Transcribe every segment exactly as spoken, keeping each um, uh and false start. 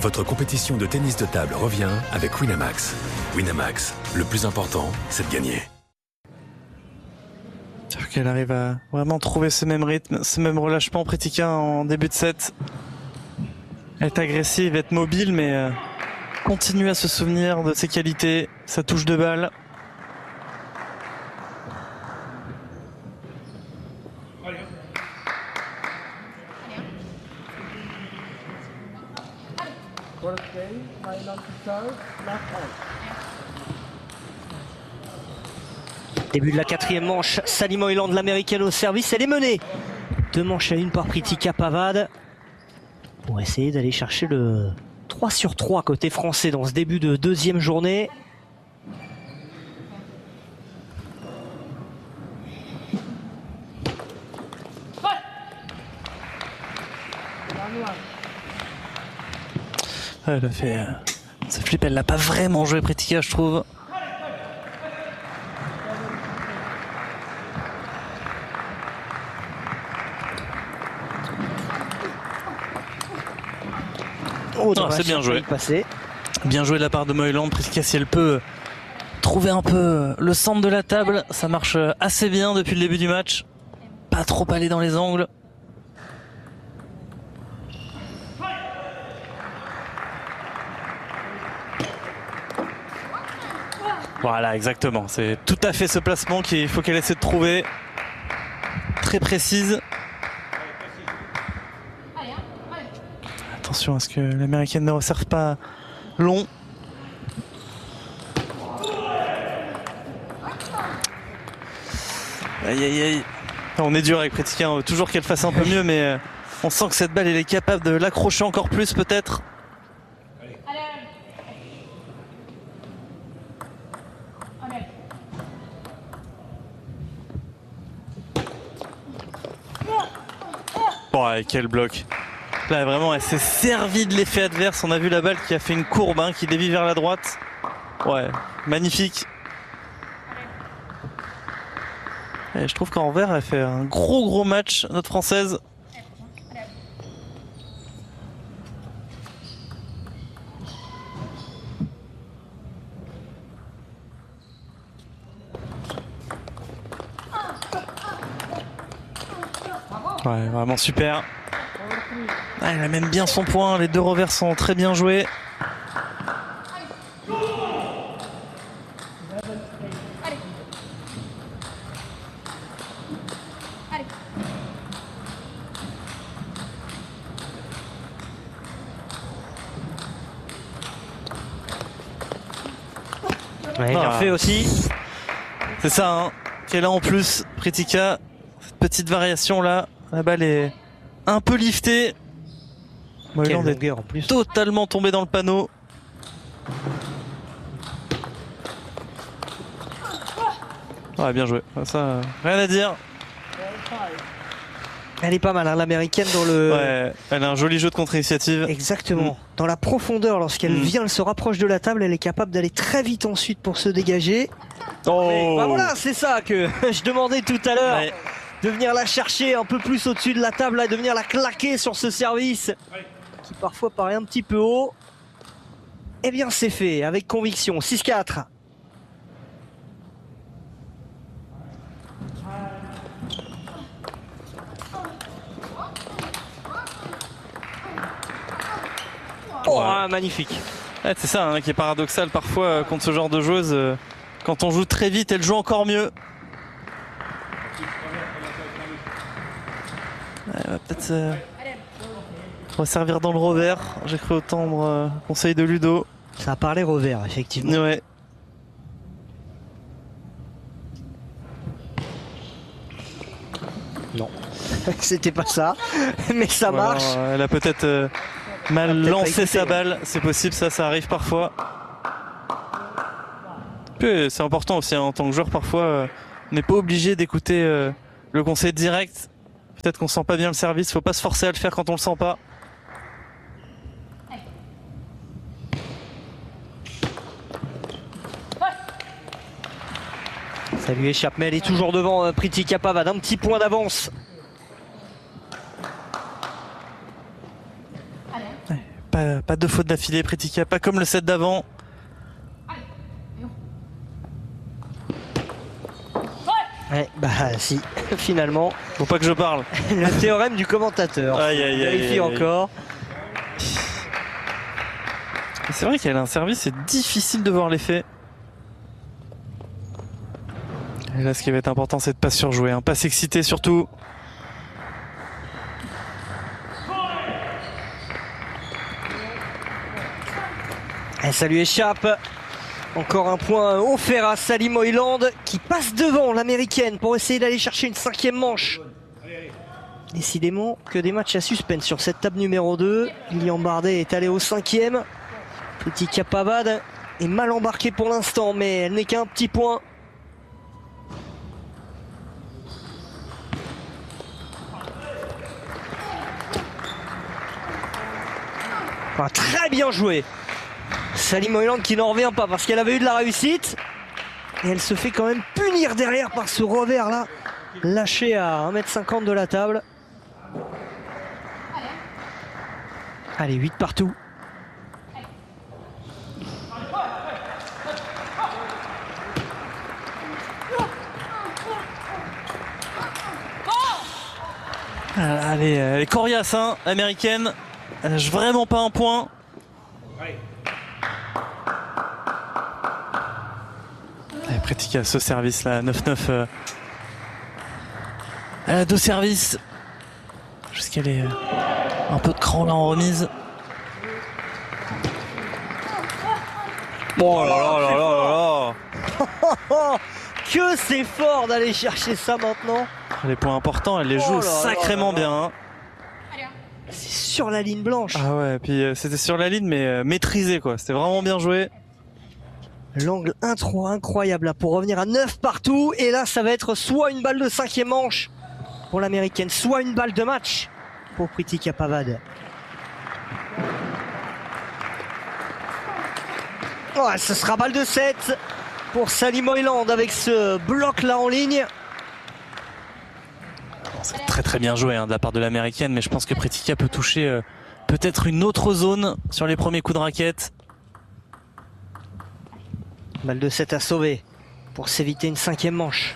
Votre compétition de tennis de table revient avec Winamax. Winamax, le plus important, c'est de gagner. C'est qu'elle arrive à vraiment trouver ce même rythme, ce même relâchement. Pritika en début de set. Elle est agressive, elle est mobile, mais euh, continue à se souvenir de ses qualités, sa touche de balle. Début de la quatrième manche, Salim Hoyland, l'américaine au service, elle est menée. Deux manches à une par Pritika Pavad. Pour essayer d'aller chercher le trois sur trois côté français dans ce début de deuxième journée. Elle a fait... Euh, ce flip, elle l'a pas vraiment joué, Pritika, je trouve. Oh, c'est bien joué. Passé. Bien joué de la part de Moyland. Pritika, si elle peut trouver un peu le centre de la table, ça marche assez bien depuis le début du match. Pas trop aller dans les angles. Voilà, exactement. C'est tout à fait ce placement qu'il faut qu'elle essaie de trouver. Très précise. Attention à ce que l'américaine ne resserve pas long. Aïe aïe aïe. On est dur avec Pritika, on veut toujours qu'elle fasse un peu mieux, mais on sent que cette balle, elle est capable de l'accrocher encore plus peut-être. Oh, quel bloc. Là vraiment elle s'est servie de l'effet adverse. On a vu la balle qui a fait une courbe hein, qui dévie vers la droite. Ouais, magnifique. Et je trouve qu'en vert elle fait un gros gros match, notre française. Ouais, vraiment super. Ah, elle a même bien son point, les deux revers sont très bien joués. Ouais, bien ah. fait aussi. C'est ça, hein, qu'elle a en plus, Pritika. Cette petite variation là, la balle est un peu liftée. Moyland est en plus. Totalement tombé dans le panneau. Ouais, bien joué. Ça, rien à dire. Elle est pas mal, hein, l'américaine dans le... Ouais, elle a un joli jeu de contre-initiative. Exactement. Mm. Dans la profondeur, lorsqu'elle Mm. vient, elle se rapproche de la table, elle est capable d'aller très vite ensuite pour se dégager. Oh Mais, bah voilà, c'est ça que je demandais tout à l'heure. Ouais. De venir la chercher un peu plus au-dessus de la table, là, de venir la claquer sur ce service qui parfois paraît un petit peu haut. Eh bien, c'est fait avec conviction. six quatre. Oh, ah, magnifique. Ouais, c'est ça hein, qui est paradoxal parfois euh, contre ce genre de joueuse. Euh, quand on joue très vite, elle joue encore mieux. Elle va peut-être euh, resservir dans le revers. J'ai cru entendre euh, conseil de Ludo. Ça a parlé revers, effectivement. Ouais. Non, c'était pas ça, mais ça Voilà, marche. euh, elle a peut-être euh, mal peut-être lancé pas sa écouté, balle. C'est possible, ça, ça arrive parfois. Puis c'est important aussi hein, en tant que joueur, parfois, euh, on n'est pas obligé d'écouter euh, le conseil direct. Peut-être qu'on sent pas bien le service, faut pas se forcer à le faire quand on le sent pas. Ça lui échappe, mais elle est toujours devant euh, Pritika Pavad, un petit point d'avance. pas, pas deux fautes d'affilée, Pretica, pas comme le set d'avant. Ouais, bah si, finalement. Faut pas que je parle. Le théorème du commentateur. Aïe, aïe, aïe, Vérifie aïe, aïe. encore. C'est vrai qu'elle a un service, c'est difficile de voir l'effet. Et là, ce qui va être important, c'est de pas surjouer, hein, pas s'exciter surtout. Et ça lui échappe. Encore un point offert à Sally Moyland qui passe devant l'américaine pour essayer d'aller chercher une cinquième manche. Décidément que des matchs à suspense sur cette table numéro deux. Lilian Bardet est allé au cinquième. Pretica Pavard est mal embarquée pour l'instant, mais elle n'est qu'à un petit point. Ah, très bien joué. Sally Moyland qui n'en revient pas parce qu'elle avait eu de la réussite. Et elle se fait quand même punir derrière par ce revers là. Lâché à un mètre cinquante de la table. Allez, huit partout. Allez, elle est coriace, hein, américaine. Elle lâche vraiment pas un point. Et Pretica, ce service là, neuf neuf. Euh... Elle a deux services. Jusqu'elle est euh, un peu de cran là en remise. Oh là là là là là là. Que c'est fort d'aller chercher ça maintenant. Les points importants, elle les joue Oh là sacrément là là là. bien. Hein. C'est sur la ligne blanche. Ah ouais, puis euh, c'était sur la ligne mais euh, maîtrisé quoi. C'était vraiment bien joué. L'angle un trois incroyable là pour revenir à neuf partout. Et là, ça va être soit une balle de cinquième manche pour l'américaine, soit une balle de match pour Pretica Pavard. Oh, ce sera balle de sept pour Sally Moyland avec ce bloc là en ligne. C'est très très bien joué hein, de la part de l'américaine, mais je pense que Pretica peut toucher euh, peut-être une autre zone sur les premiers coups de raquette. Balle de sept à sauver pour s'éviter une cinquième manche.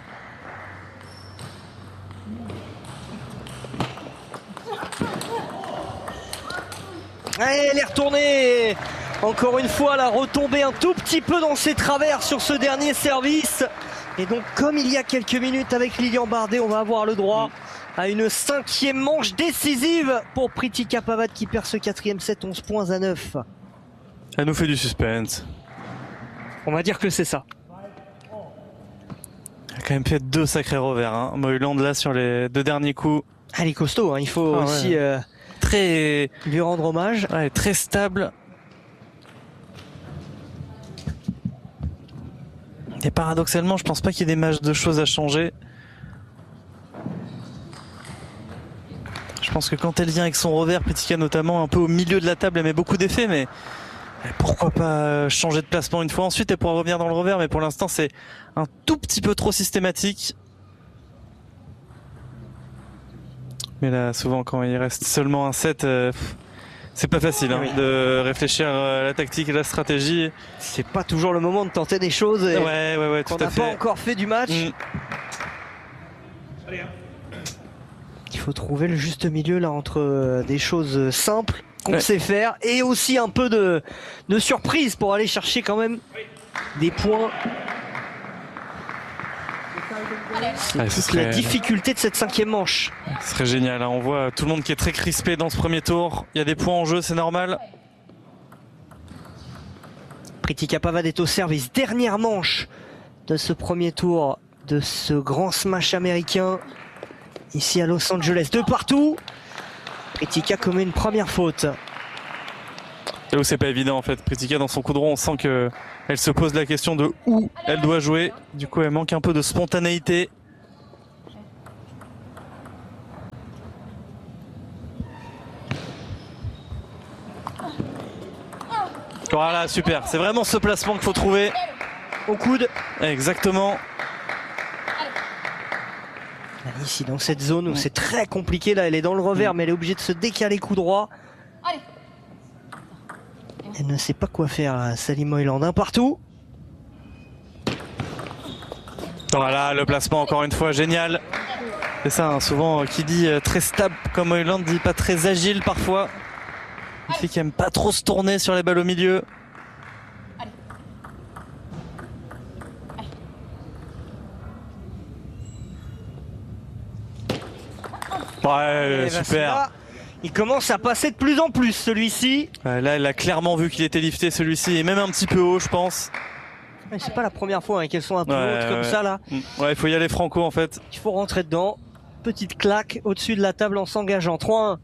Allez, elle est retournée. Encore une fois, elle a retombé un tout petit peu dans ses travers sur ce dernier service. Et donc, comme il y a quelques minutes avec Lilian Bardet, on va avoir le droit à une cinquième manche décisive pour Pretica Pavard qui perd ce quatrième set onze points à neuf. Elle nous fait du suspense. On va dire que c'est ça. Elle a quand même fait deux sacrés revers. Hein. Moyland là sur les deux derniers coups. Elle est costaud, hein. Il faut Ah ouais. aussi euh, Très, lui rendre hommage. ouais, très stable. Et paradoxalement, je pense pas qu'il y ait des matchs de choses à changer. Je pense que quand elle vient avec son revers, Pretica notamment un peu au milieu de la table, elle met beaucoup d'effets, mais pourquoi pas changer de placement une fois ensuite, elle pourra revenir dans le revers, mais pour l'instant c'est un tout petit peu trop systématique. Mais là, souvent quand il reste seulement un set, euh, c'est pas facile hein, Oui. de réfléchir à la tactique et la stratégie. C'est pas toujours le moment de tenter des choses et Ouais, ouais, ouais, tout qu'on à n'a fait. pas encore fait du match. Mm. Il faut trouver le juste milieu là entre euh, des choses simples qu'on Ouais. sait faire et aussi un peu de, de surprise pour aller chercher quand même des points. C'est Ouais, ce toute la serait- difficulté de cette cinquième manche. Ce serait génial, hein. On voit tout le monde qui est très crispé dans ce premier tour. Il y a des points en jeu, c'est normal. Pretica Pavard est au service. Dernière manche de ce premier tour de ce grand smash américain ici à Los Angeles. De partout. Pretica commet une première faute. Là où c'est pas évident en fait. Pretica dans son coup de rond, on sent que elle se pose la question de où elle doit jouer. Du coup, elle manque un peu de spontanéité. Voilà, super. C'est vraiment ce placement qu'il faut trouver. Au coude. Exactement. Ici dans cette zone où c'est très compliqué, là elle est dans le revers mais elle est obligée de se décaler coup droit. Elle ne sait pas quoi faire, Sally Moyland. Un partout. Voilà, le placement encore une fois génial. C'est ça, hein, souvent qui dit euh, très stable comme Moyland dit pas très agile parfois. Une fille qui aime pas trop se tourner sur les balles au milieu. Ouais, Et ben, super. là, il commence à passer de plus en plus celui-ci. Ouais, là, elle a clairement vu qu'il était lifté celui-ci et même un petit peu haut, je pense. C'est pas la première fois hein, qu'elles sont un peu Ouais, hautes comme ouais. ça là. Ouais, il faut y aller franco en fait. Il faut rentrer dedans. Petite claque au-dessus de la table en s'engageant. trois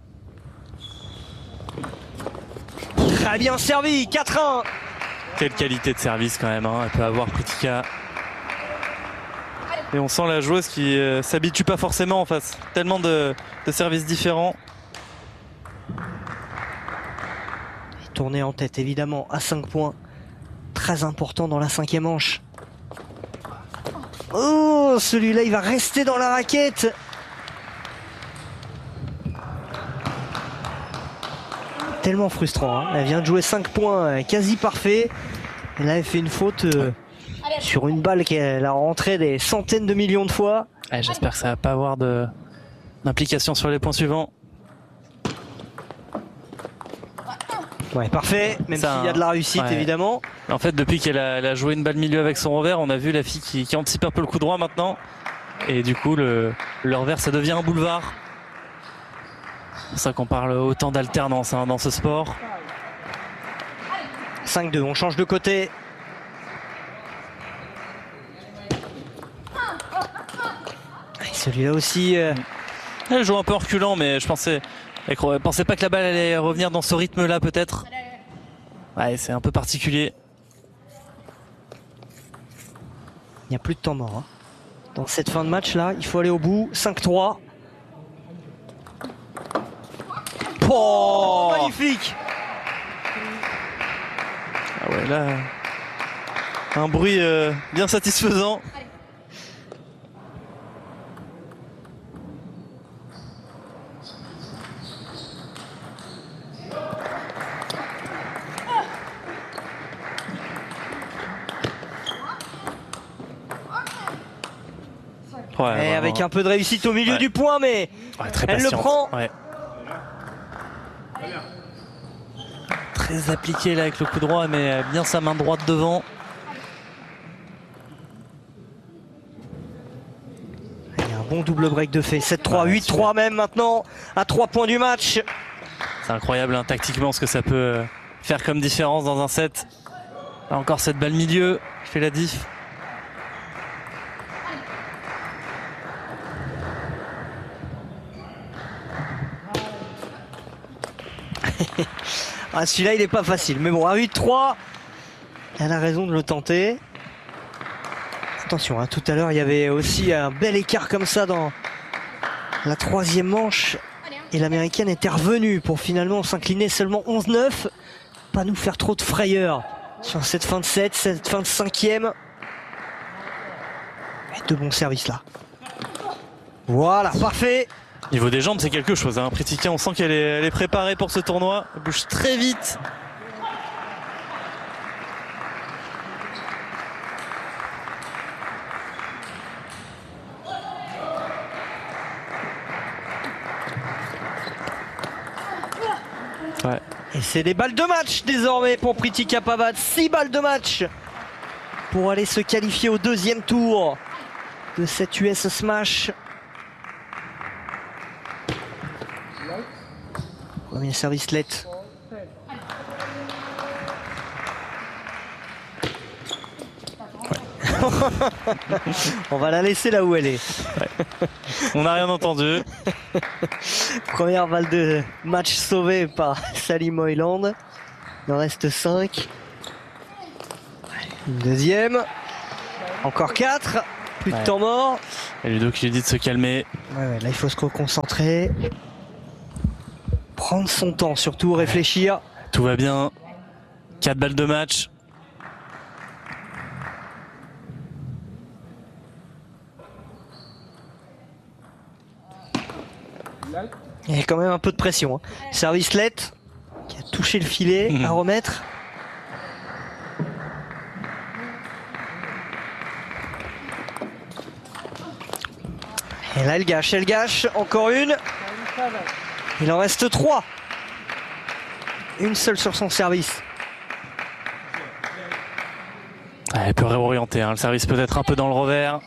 un. Très bien servi. quatre un. Quelle qualité de service quand même, hein. Elle peut avoir Pritika. Et on sent la joueuse qui euh, s'habitue pas forcément en face. Tellement de, de services différents. Tourner en tête évidemment à cinq points. Très important dans la cinquième manche. Oh, celui-là il va rester dans la raquette. Tellement frustrant, hein. Elle vient de jouer cinq points quasi parfait. Et là elle fait une faute euh, sur une balle qu'elle a rentrée des centaines de millions de fois. Ouais, j'espère que ça va pas avoir de d'implication sur les points suivants. Ouais, parfait, même s'il y a de la réussite ouais. évidemment. En fait, depuis qu'elle a, elle a joué une balle milieu avec son revers, on a vu la fille qui, qui anticipe un peu le coup droit maintenant. Et du coup, le, le revers, ça devient un boulevard. C'est pour ça qu'on parle autant d'alternance hein, dans ce sport. cinq deux, on change de côté. Et celui-là aussi. Euh... Elle joue un peu en reculant, mais je pensais, elle pensait pas que la balle allait revenir dans ce rythme-là, peut-être. Ouais, c'est un peu particulier. Il n'y a plus de temps mort. Hein. Dans cette fin de match-là, il faut aller au bout. cinq trois. Oh, magnifique! Ah ouais, là, un bruit euh, bien satisfaisant. Ouais, Et avec un peu de réussite au milieu ouais. du point, mais ouais, très elle patiente. le prend. Ouais. Très appliqué là avec le coup droit, mais bien sa main droite devant. Il y a un bon double break de fait. sept trois, ouais, huit trois même maintenant, à trois points du match. C'est incroyable hein, tactiquement ce que ça peut faire comme différence dans un set. Là encore cette balle milieu qui fait la diff. Ah, celui-là il est pas facile, mais bon, à huit trois, elle a raison de le tenter. Attention, hein, tout à l'heure il y avait aussi un bel écart comme ça dans la troisième manche et l'américaine était revenue pour finalement s'incliner seulement onze neuf. Pas nous faire trop de frayeur sur cette fin de set, cette fin de cinquième. Et de bons services là. Voilà, parfait. Niveau des jambes, c'est quelque chose. Hein. Pritika, on sent qu'elle est, elle est préparée pour ce tournoi. Elle bouge très vite. Ouais. Et c'est des balles de match désormais pour Pritika Pavad. six balles de match pour aller se qualifier au deuxième tour de cette U S Smash. Premier service let. On va la laisser là où elle est. Ouais. On n'a rien entendu. Première balle de match sauvée par Sally Moyland. Il en reste cinq. Une deuxième. Encore quatre. Plus ouais. de temps mort. Et Ludo qui lui dit de se calmer. Ouais, ouais, là il faut se reconcentrer. Prendre son temps, surtout réfléchir. Tout va bien. quatre balles de match. Il y a quand même un peu de pression. Hein. Service let, qui a toucher le filet, mmh. à remettre. Et là, elle gâche, elle gâche. Encore une. Il en reste trois. Une seule sur son service. Elle peut réorienter, hein. Le service peut être un peu dans le revers.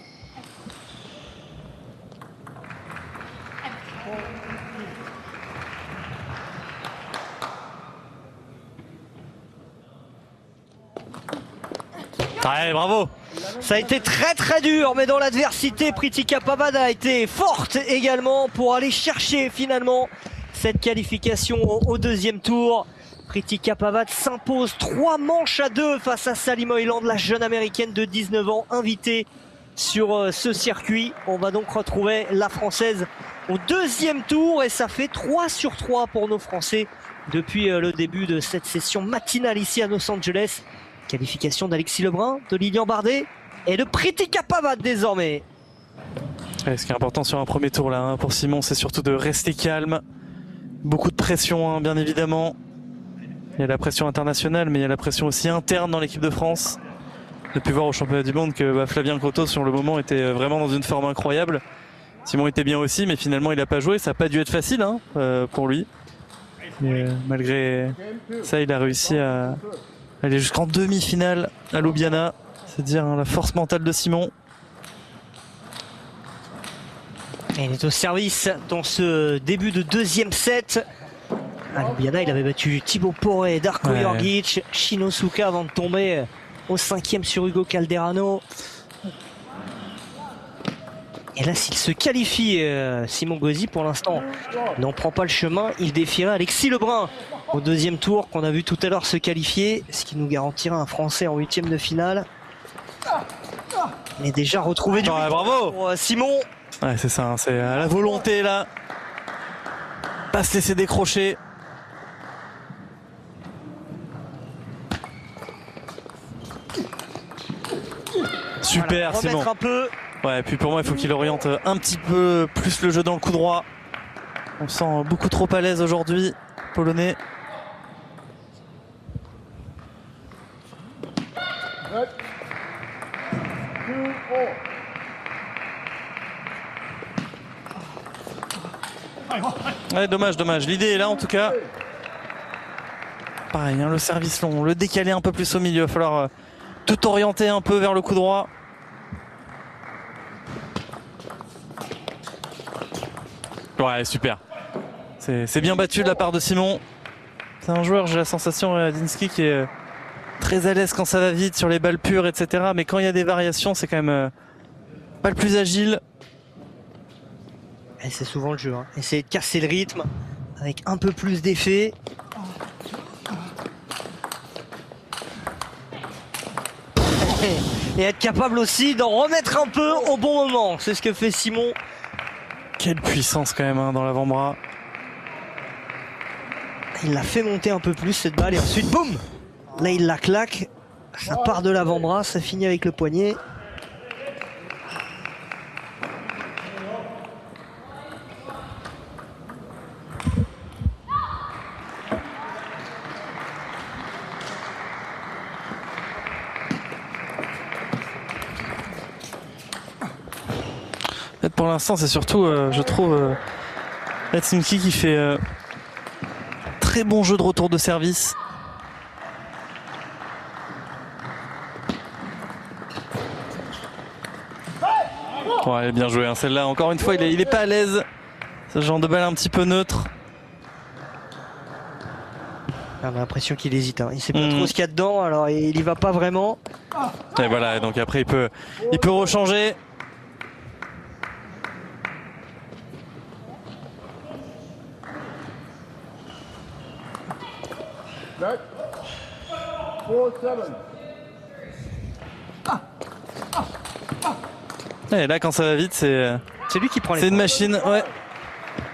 Allez, bravo. Ça a été très très dur, mais dans l'adversité, Pritika Pavad a été forte également pour aller chercher finalement cette qualification au deuxième tour. Pritika Pavad s'impose trois manches à deux face à Sally Moyland, la jeune américaine de dix-neuf ans, invitée sur ce circuit. On va donc retrouver la française au deuxième tour et ça fait trois sur trois pour nos Français depuis le début de cette session matinale ici à Los Angeles. Qualification d'Alexis Lebrun, de Lilian Bardet et de Pritika Pavad désormais. Ouais, ce qui est important sur un premier tour là, hein, pour Simon, c'est surtout de rester calme. Beaucoup de pression, hein, bien évidemment. Il y a la pression internationale, mais il y a la pression aussi interne dans l'équipe de France. On a pu voir au championnat du monde que bah, Flavien Crotto, sur le moment, était vraiment dans une forme incroyable. Simon était bien aussi, mais finalement, il n'a pas joué. Ça n'a pas dû être facile hein, euh, pour lui. Mais, euh, malgré ça, il a réussi à aller jusqu'en demi-finale à Ljubljana. C'est dire hein, la force mentale de Simon. Et il est au service dans ce début de deuxième set. À Ljubljana, il avait battu Thibaut Poré, Darko ouais. Jorgic, Shinosuka avant de tomber au cinquième sur Hugo Calderano. Et là, s'il se qualifie, euh, Simon Gauzy, pour l'instant, n'en prend pas le chemin. Il défierait Alexis Lebrun au deuxième tour, qu'on a vu tout à l'heure se qualifier, ce qui nous garantira un Français en huitième de finale. Il est déjà retrouvé du ouais, bravo pour euh, Simon. Ouais, c'est ça, hein, c'est à la volonté là. Pas se laisser décrocher. Super, voilà, Simon. Un peu. Ouais, puis pour moi, il faut qu'il oriente un petit peu plus le jeu dans le coup droit. On se sent beaucoup trop à l'aise aujourd'hui, Polonais. Ouais, dommage, dommage. L'idée est là en tout cas. Pareil, hein, le service long, le décaler un peu plus au milieu. Il va falloir euh, tout orienter un peu vers le coup droit. Ouais, super. C'est bien battu de la part de Simon. C'est un joueur, j'ai la sensation, Radzinski, qui est très à l'aise quand ça va vite, sur les balles pures, et cetera. Mais quand il y a des variations, c'est quand même euh, pas le plus agile. C'est souvent le jeu. Hein. Essayer de casser le rythme avec un peu plus d'effet. Et être capable aussi d'en remettre un peu au bon moment. C'est ce que fait Simon. Quelle puissance quand même hein, dans l'avant-bras. Il l'a fait monter un peu plus cette balle et ensuite boum. Là il la claque. Ça part de l'avant-bras, ça finit avec le poignet. Pour l'instant, c'est surtout, euh, je trouve, euh, Radzinski qui fait euh, très bon jeu de retour de service. Ouais, bien joué. Hein, celle-là, encore une fois, il est, il est pas à l'aise. Ce genre de balle un petit peu neutre. On a l'impression qu'il hésite. Hein. Il sait pas mmh. trop ce qu'il y a dedans, alors il y va pas vraiment. Et voilà. Donc après, il peut, il peut rechanger. Et là, quand ça va vite, c'est c'est lui qui prend les c'est une machine. Ouais.